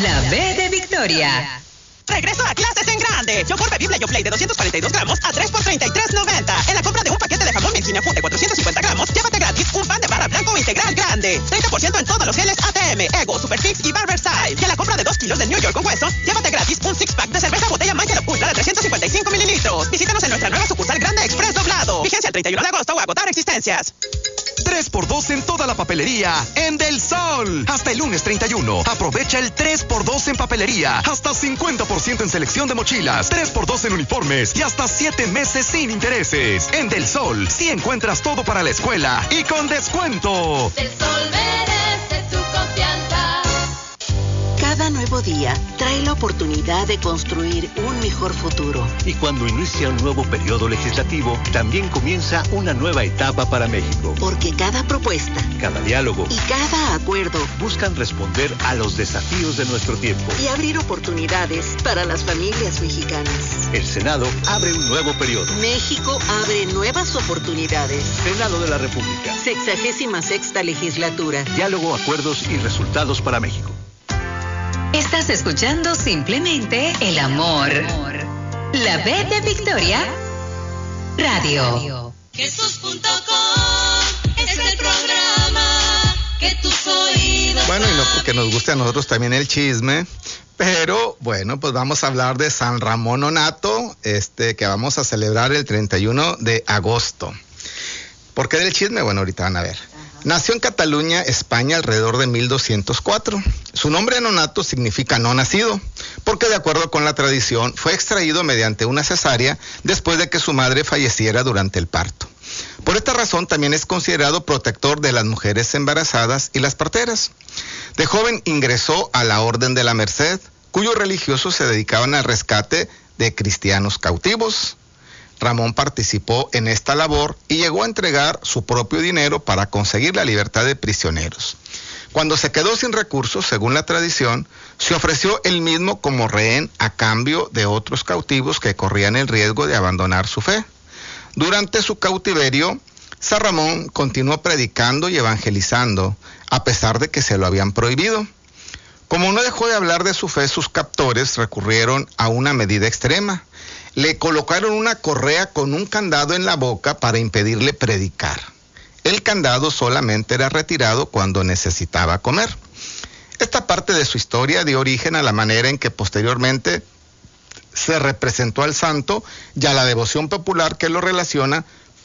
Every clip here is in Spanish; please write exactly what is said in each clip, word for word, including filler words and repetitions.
La B de Victoria. Regreso a clases en grande. Yogur bebible Yoplait de doscientos cuarenta y dos gramos a tres por treinta y tres noventa. En la compra de un paquete de jamón Melchina Food de cuatrocientos cincuenta gramos, llévate gratis un pan de barra blanco integral grande. treinta por ciento en todos los geles A T M, Ego, Superfix y Barber Style. Y en la compra de dos kilos de New York con hueso, llévate gratis un six pack de cerveza botella Michelob Ultra de trescientos cincuenta y cinco mililitros. Visítanos en nuestra nueva sucursal Grande Express Doblado. Vigencia el treinta y uno de agosto o agotar existencias. tres por dos en toda la papelería en Del Sol. Hasta el lunes treinta y uno. Aprovecha el tres por dos en papelería. Hasta cincuenta por ciento en selección de mochilas. tres por dos en uniformes. Y hasta siete meses sin intereses. En Del Sol, sí encuentras todo para la escuela. Y con descuento. Del Sol merece tu confianza. Cada nuevo día trae la oportunidad de construir un mejor futuro. Y cuando inicia un nuevo periodo legislativo, también comienza una nueva etapa para México. Porque cada propuesta, cada diálogo y cada acuerdo buscan responder a los desafíos de nuestro tiempo y abrir oportunidades para las familias mexicanas. El Senado abre un nuevo periodo. México abre nuevas oportunidades. Senado de la República. Sexagésima sexta legislatura. Diálogo, acuerdos y resultados para México. Estás escuchando simplemente el amor. La B de Victoria Radio. Jesús punto com es el programa que tus oídos. Bueno, y no porque nos guste a nosotros también el chisme, pero bueno, pues vamos a hablar de San Ramón Nonnato, este que vamos a celebrar el treinta y uno de agosto. ¿Por qué del chisme? Bueno, ahorita van a ver. Nació en Cataluña, España, alrededor de mil doscientos cuatro. Su nombre Nonnato significa no nacido, porque de acuerdo con la tradición fue extraído mediante una cesárea después de que su madre falleciera durante el parto. Por esta razón también es considerado protector de las mujeres embarazadas y las parteras. De joven ingresó a la Orden de la Merced, cuyos religiosos se dedicaban al rescate de cristianos cautivos. Ramón participó en esta labor y llegó a entregar su propio dinero para conseguir la libertad de prisioneros. Cuando se quedó sin recursos, según la tradición, se ofreció él mismo como rehén a cambio de otros cautivos que corrían el riesgo de abandonar su fe. Durante su cautiverio, San Ramón continuó predicando y evangelizando, a pesar de que se lo habían prohibido. Como no dejó de hablar de su fe, sus captores recurrieron a una medida extrema. Le colocaron una correa con un candado en la boca para impedirle predicar. El candado solamente era retirado cuando necesitaba comer. Esta parte de su historia dio origen a la manera en que posteriormente se representó al santo y a la devoción popular que lo relaciona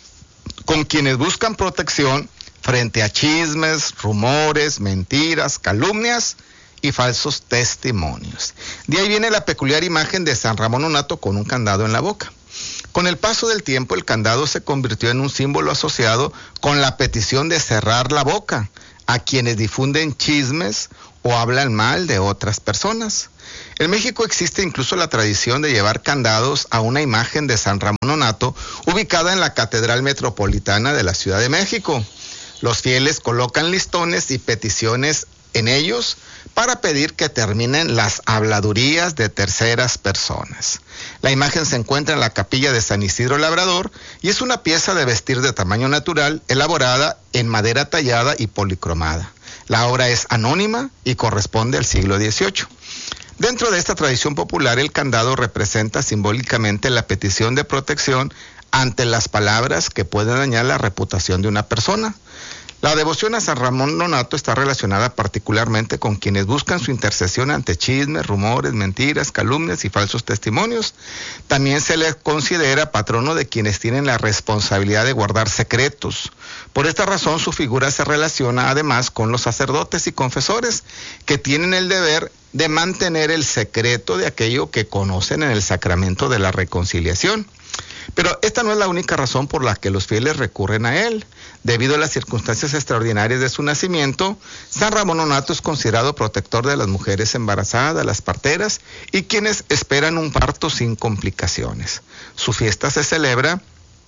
con quienes buscan protección frente a chismes, rumores, mentiras, calumnias y falsos testimonios. De ahí viene la peculiar imagen de San Ramón Nonnato con un candado en la boca. Con el paso del tiempo, el candado se convirtió en un símbolo asociado con la petición de cerrar la boca a quienes difunden chismes o hablan mal de otras personas. En México existe incluso la tradición de llevar candados a una imagen de San Ramón Nonnato ubicada en la Catedral Metropolitana de la Ciudad de México. Los fieles colocan listones y peticiones en ellos para pedir que terminen las habladurías de terceras personas. La imagen se encuentra en la capilla de San Isidro Labrador y es una pieza de vestir de tamaño natural elaborada en madera tallada y policromada. La obra es anónima y corresponde al siglo dieciocho. Dentro de esta tradición popular, el candado representa simbólicamente la petición de protección ante las palabras que pueden dañar la reputación de una persona. La devoción a San Ramón Nonnato está relacionada particularmente con quienes buscan su intercesión ante chismes, rumores, mentiras, calumnias y falsos testimonios. También se le considera patrono de quienes tienen la responsabilidad de guardar secretos. Por esta razón, su figura se relaciona además con los sacerdotes y confesores, que tienen el deber de mantener el secreto de aquello que conocen en el sacramento de la reconciliación. Pero esta no es la única razón por la que los fieles recurren a él. Debido a las circunstancias extraordinarias de su nacimiento, San Ramón Nonnato es considerado protector de las mujeres embarazadas, las parteras y quienes esperan un parto sin complicaciones. Su fiesta se celebra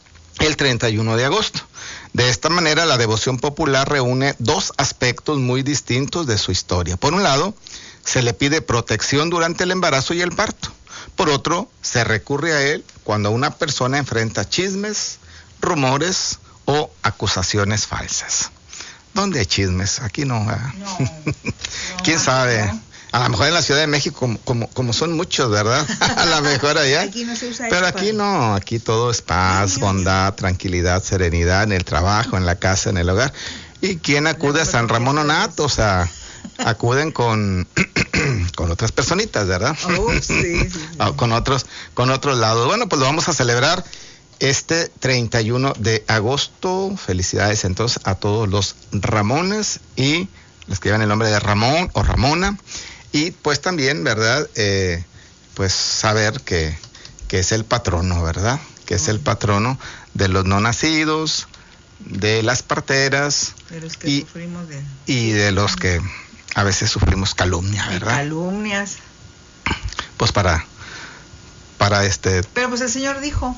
el treinta y uno de agosto. De esta manera, la devoción popular reúne dos aspectos muy distintos de su historia. Por un lado, se le pide protección durante el embarazo y el parto. Por otro, se recurre a él cuando una persona enfrenta chismes, rumores o acusaciones falsas. ¿Dónde hay chismes? Aquí no. ¿eh? No, no ¿Quién sabe? no. A lo mejor en la Ciudad de México, como, como, como son muchos, ¿verdad? A lo mejor allá. Aquí no se usa Pero eso, aquí padre. no, aquí todo es paz, bondad, tranquilidad, serenidad en el trabajo, en la casa, en el hogar. ¿Y quién acude a San Ramón Nonato? O sea, acuden con, con otras personitas, ¿verdad? Oh, sí, sí, sí. O con otros, con otros lados. Bueno, pues lo vamos a celebrar este treinta y uno de agosto. Felicidades entonces a todos los Ramones y los que llevan el nombre de Ramón o Ramona. Y pues también, ¿verdad? Eh, pues saber que, que es el patrono, ¿verdad? Que es el patrono de los no nacidos, de las parteras De los que y, sufrimos de y de los que a veces sufrimos calumnia, ¿verdad? calumnias. Pues para, para este, Pero pues el Señor dijo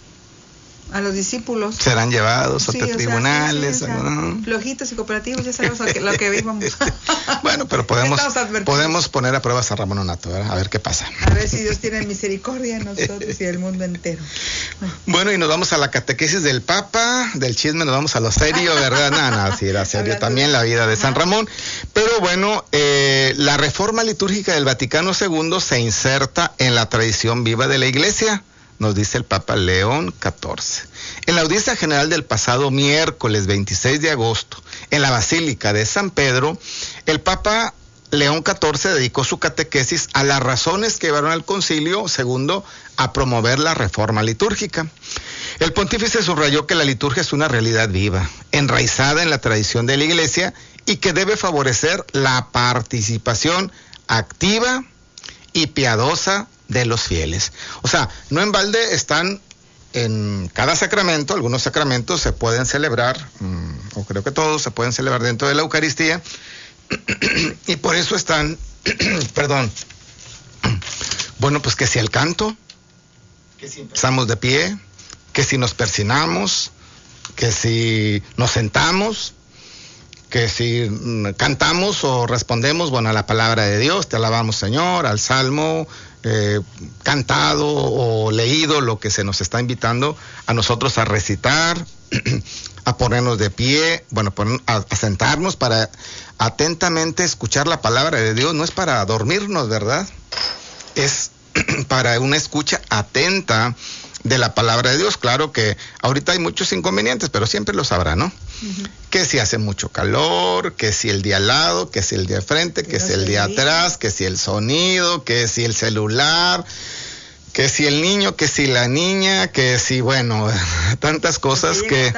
a los discípulos. serán llevados Sí, ante o sea, tribunales. sí, sí, o sea, ¿no? flojitos y cooperativos, ya sabemos a que- lo que vivamos. Bueno, pero podemos, Estamos advertidos. podemos poner a prueba a San Ramón Nonato, ¿verdad? A ver qué pasa. A ver si Dios tiene misericordia de nosotros y del mundo entero. Bueno, y nos vamos a la catequesis del Papa, del chisme nos vamos a lo serio, ¿verdad? No, no, sí, era serio Hablando también de- la vida de San Ajá. Ramón. Pero bueno, eh, la reforma litúrgica del Vaticano segundo se inserta en la tradición viva de la Iglesia, nos dice el Papa León catorce. En la audiencia general del pasado miércoles veintiséis de agosto, en la Basílica de San Pedro, el Papa León catorce dedicó su catequesis a las razones que llevaron al concilio segundo a promover la reforma litúrgica. El pontífice subrayó que la liturgia es una realidad viva, enraizada en la tradición de la Iglesia y que debe favorecer la participación activa y piadosa de los fieles. O sea, no en balde están en cada sacramento, algunos sacramentos se pueden celebrar, mmm, o creo que todos se pueden celebrar dentro de la Eucaristía, y por eso están, perdón, bueno, pues que si el canto, que si empezamos de pie, que si nos persinamos, que si nos sentamos, que si mm, cantamos o respondemos, bueno, a la palabra de Dios, te alabamos Señor, al salmo, eh, cantado o leído, lo que se nos está invitando a nosotros a recitar, a ponernos de pie, bueno, a, a sentarnos para atentamente escuchar la palabra de Dios. No es para dormirnos, ¿verdad? Es para una escucha atenta de la palabra de Dios. Claro que ahorita hay muchos inconvenientes, pero siempre los habrá, ¿no? Uh-huh. Que si hace mucho calor, que si el de al lado, que si el de frente, que, que no si el de atrás, que si el sonido, que si el celular, que si el niño, que si la niña, que si, bueno, tantas cosas que...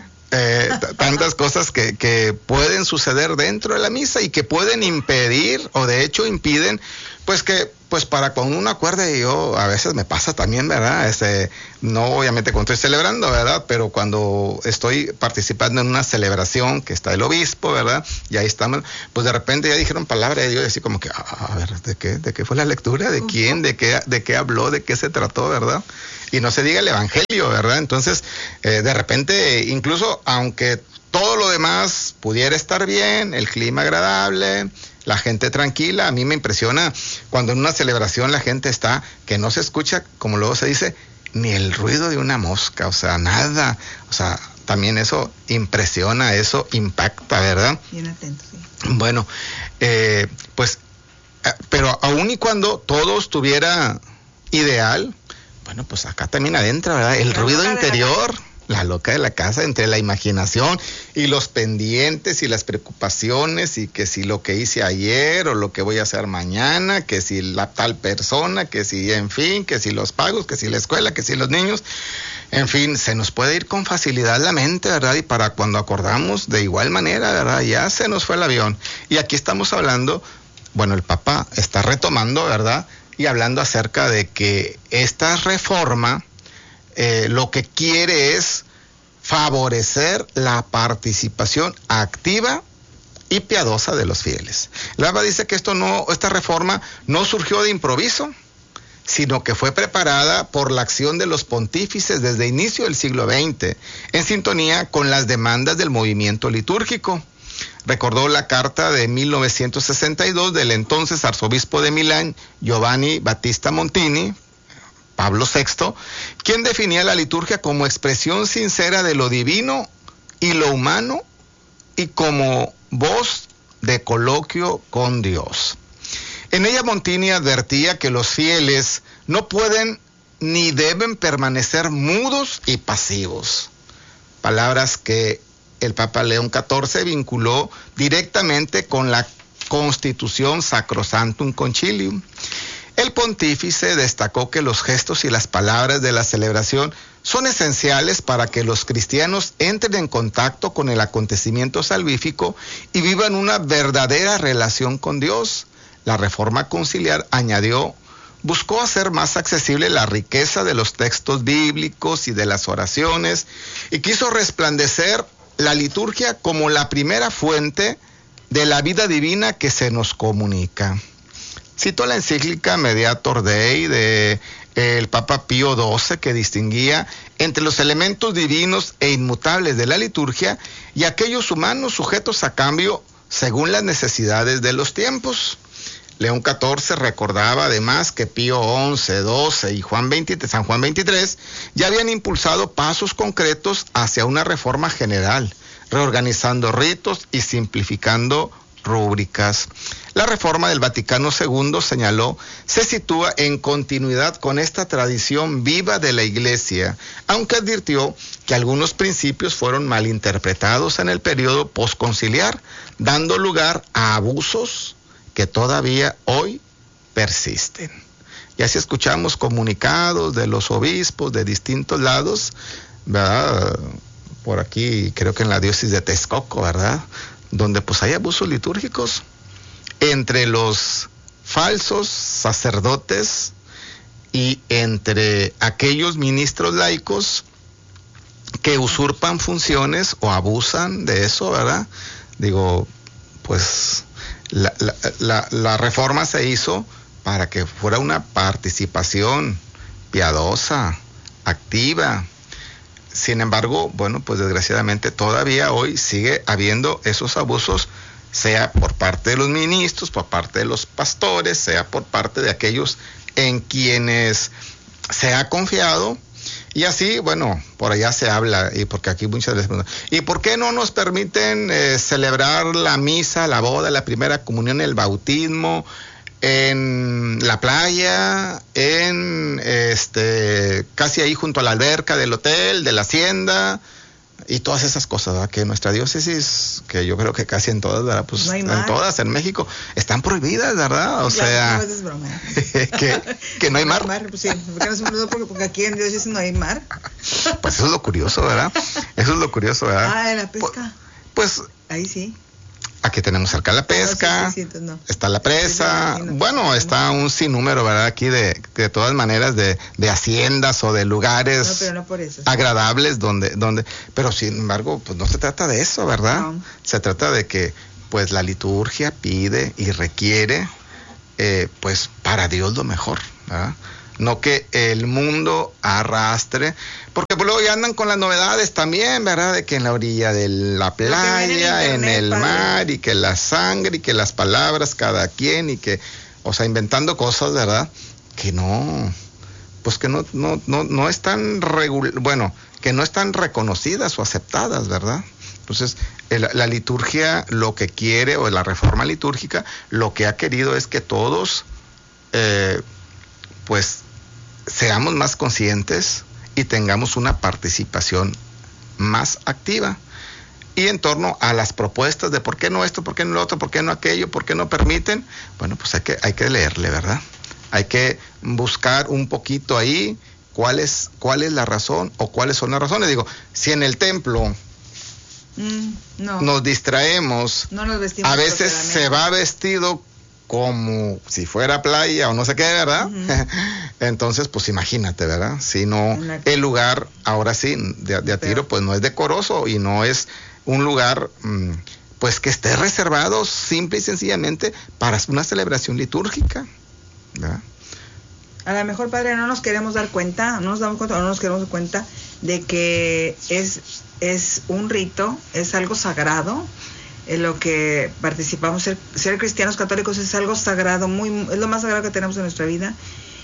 Eh, t- tantas cosas que, que pueden suceder dentro de la misa y que pueden impedir, o de hecho impiden, pues que, pues para cuando uno acuerde, yo a veces me pasa también, ¿verdad? Este, no obviamente cuando estoy celebrando, ¿verdad? Pero cuando estoy participando en una celebración que está el obispo, ¿verdad? Y ahí estamos, pues de repente ya dijeron palabra de Dios, y así como que, ah, a ver, ¿de qué? ¿De qué fue la lectura? ¿De quién? ¿De qué, de qué habló? ¿De qué se trató, verdad? Y no se diga el evangelio, ¿verdad? Entonces, eh, de repente, incluso aunque todo lo demás pudiera estar bien, el clima agradable, la gente tranquila, a mí me impresiona cuando en una celebración la gente está, que no se escucha, como luego se dice, ni el ruido de una mosca, o sea, nada, o sea, también eso impresiona, eso impacta, ¿verdad? Bien atento, sí. Bueno, eh, pues, eh, pero aun y cuando todo estuviera ideal, bueno, pues acá también adentro, ¿verdad? El la ruido interior, la, la loca de la casa, entre la imaginación y los pendientes y las preocupaciones y que si lo que hice ayer o lo que voy a hacer mañana, que si la tal persona, que si, en fin, que si los pagos, que si la escuela, que si los niños, en fin, se nos puede ir con facilidad la mente, ¿verdad? Y para cuando acordamos de igual manera, ¿verdad? Ya se nos fue el avión. Y aquí estamos hablando, bueno, el Papa está retomando, ¿verdad? Y hablando acerca de que esta reforma eh, lo que quiere es favorecer la participación activa y piadosa de los fieles. El Papa dice que esto no, esta reforma no surgió de improviso, sino que fue preparada por la acción de los pontífices desde inicio del siglo veinte, en sintonía con las demandas del movimiento litúrgico. Recordó la carta de mil novecientos sesenta y dos del entonces arzobispo de Milán, Giovanni Battista Montini, Pablo sexto, quien definía la liturgia como expresión sincera de lo divino y lo humano y como voz de coloquio con Dios. En ella Montini advertía que los fieles no pueden ni deben permanecer mudos y pasivos. Palabras que el Papa León catorce vinculó directamente con la Constitución Sacrosanctum Concilium. El pontífice destacó que los gestos y las palabras de la celebración son esenciales para que los cristianos entren en contacto con el acontecimiento salvífico y vivan una verdadera relación con Dios. La Reforma Conciliar, añadió, buscó hacer más accesible la riqueza de los textos bíblicos y de las oraciones y quiso resplandecer la liturgia como la primera fuente de la vida divina que se nos comunica. Citó la encíclica Mediator Dei de el Papa Pío doce, que distinguía entre los elementos divinos e inmutables de la liturgia y aquellos humanos sujetos a cambio según las necesidades de los tiempos. León catorce recordaba además que Pío once, doce y Juan veintitrés, San Juan veintitrés ya habían impulsado pasos concretos hacia una reforma general, reorganizando ritos y simplificando rúbricas. La reforma del Vaticano segundo, señaló, se sitúa en continuidad con esta tradición viva de la Iglesia, aunque advirtió que algunos principios fueron malinterpretados en el periodo posconciliar, dando lugar a abusos que todavía hoy persisten. Y así escuchamos comunicados de los obispos de distintos lados, ¿verdad? Por aquí, creo que en la diócesis de Texcoco, ¿verdad? Donde pues hay abusos litúrgicos entre los falsos sacerdotes y entre aquellos ministros laicos que usurpan funciones o abusan de eso, ¿verdad? Digo, pues la, la, la, la reforma se hizo para que fuera una participación piadosa, activa. Sin embargo, bueno, pues desgraciadamente todavía hoy sigue habiendo esos abusos, sea por parte de los ministros, por parte de los pastores, sea por parte de aquellos en quienes se ha confiado. Y así, bueno, por allá se habla, y porque aquí muchas veces preguntan, ¿y por qué no nos permiten eh, celebrar la misa, la boda, la primera comunión, el bautismo en la playa, en este casi ahí junto a la alberca del hotel, de la hacienda, y todas esas cosas, ¿verdad? Que nuestra diócesis, que yo creo que casi en todas, ¿verdad? Pues no en todas en México están prohibidas, ¿verdad? O ya, sea, no, es broma. que, que no hay mar. mar pues sí, porque, no, porque, porque aquí en diócesis no hay mar. Pues eso es lo curioso, ¿verdad? Eso es lo curioso, ¿verdad? Ah, la pesca. Pues ahí sí. Aquí tenemos cerca la pesca, no, sí, sí, sí, no. Está la presa, sí, no, bueno, no, está no. un sinnúmero, ¿verdad? Aquí de, de todas maneras de, de haciendas o de lugares no, pero no por eso, sí. agradables donde, donde, pero sin embargo, pues no se trata de eso, ¿verdad? No. Se trata de que, pues la liturgia pide y requiere, eh, pues para Dios lo mejor, ¿verdad? No que el mundo arrastre, porque luego ya andan con las novedades también, ¿verdad? De que en la orilla de la playa, en, internet, en el padre. mar, y que la sangre, y que las palabras cada quien, y que, o sea, inventando cosas, ¿verdad? Que no, pues que no, no, no, no están regul- bueno, que no están reconocidas o aceptadas, ¿verdad? Entonces, el, la liturgia lo que quiere, o la reforma litúrgica, lo que ha querido es que todos, eh, pues, seamos más conscientes y tengamos una participación más activa. Y en torno a las propuestas de por qué no esto, por qué no lo otro, por qué no aquello, por qué no permiten, bueno, pues hay que, hay que leerle, ¿verdad? Hay que buscar un poquito ahí cuál es, cuál es la razón o cuáles son las razones. Digo, si en el templo mm, no. nos distraemos, no nos vestimos a veces se va vestido como si fuera playa o no sé qué, ¿verdad? Uh-huh. Entonces, pues imagínate, ¿verdad? Si no, el lugar, ahora sí, de, de a tiro, pues no es decoroso y no es un lugar, pues que esté reservado simple y sencillamente para una celebración litúrgica, ¿verdad? A lo mejor, padre, no nos queremos dar cuenta, no nos damos cuenta, no nos queremos dar cuenta de que es, es un rito, es algo sagrado. En lo que participamos, ser, ser cristianos católicos es algo sagrado, muy es lo más sagrado que tenemos en nuestra vida,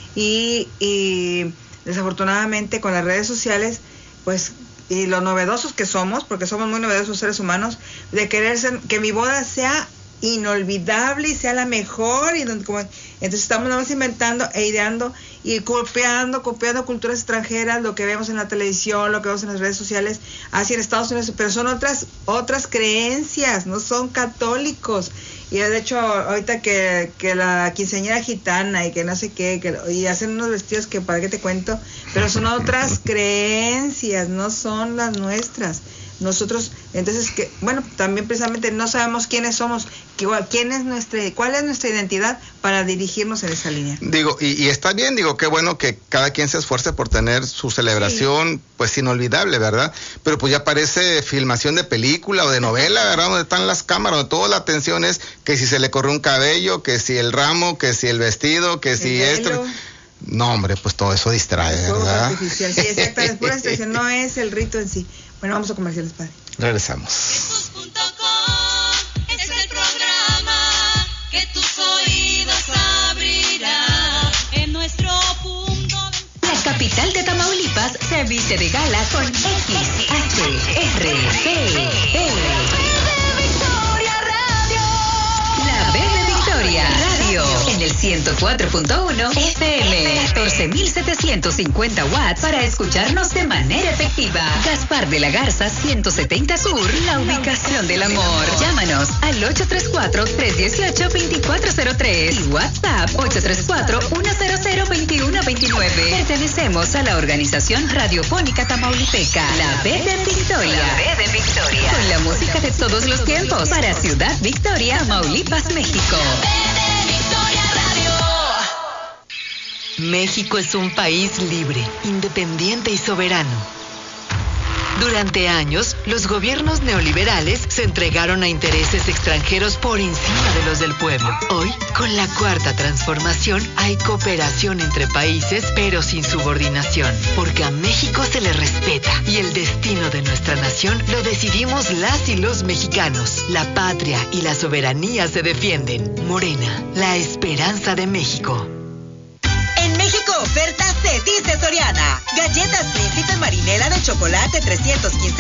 y, y desafortunadamente con las redes sociales, pues, y lo novedosos que somos, porque somos muy novedosos seres humanos, de querer ser, que mi boda sea inolvidable y sea la mejor. Y donde, como, entonces estamos nada más inventando e ideando y copiando, copiando culturas extranjeras, lo que vemos en la televisión, lo que vemos en las redes sociales, así en Estados Unidos, pero son otras, otras creencias, no son católicos. Y de hecho, ahorita que, que la quinceañera gitana y que no sé qué, que, y hacen unos vestidos que para qué te cuento, pero son otras creencias, no son las nuestras. Nosotros, entonces, que bueno, también precisamente no sabemos quiénes somos, quién es nuestra, cuál es nuestra identidad para dirigirnos en esa línea. Digo, y, y está bien, digo, qué bueno que cada quien se esfuerce por tener su celebración, sí, pues inolvidable, ¿verdad? Pero pues ya parece filmación de película o de novela, ¿verdad? Donde están las cámaras, donde toda la atención es que si se le corrió un cabello, que si el ramo, que si el vestido, que el si velo. Esto... No, hombre, pues todo eso distrae, ¿verdad? Artificial, sí, exacto, es pura distracción, no es el rito en sí. Bueno, vamos a comerciales, padre. Regresamos. Jesús punto com es el programa que tus oídos abrirá en nuestro punto. La capital de Tamaulipas se viste de gala con X H R C P. La B de Victoria Radio en el ciento cuatro punto uno F M, catorce mil setecientos cincuenta watts para escucharnos de manera efectiva. Gaspar de la Garza ciento setenta Sur, la ubicación del amor. Llámanos al ocho tres cuatro, tres uno ocho, dos cuatro cero tres y WhatsApp ocho tres cuatro, uno cero cero, dos uno dos nueve. Pertenecemos a la organización radiofónica tamaulipeca, la B de Victoria. La B de Victoria. Con la música de todos los tiempos para Ciudad Victoria, Tamaulipas, México. México es un país libre, independiente y soberano. Durante años, los gobiernos neoliberales se entregaron a intereses extranjeros por encima de los del pueblo. Hoy, con la cuarta transformación, hay cooperación entre países, pero sin subordinación, porque a México se le respeta y el destino de nuestra nación lo decidimos las y los mexicanos. La patria y la soberanía se defienden. Morena, la esperanza de México. En México, oferta se dice Soriana. Galletas Príncipe Marinela de chocolate trescientos quince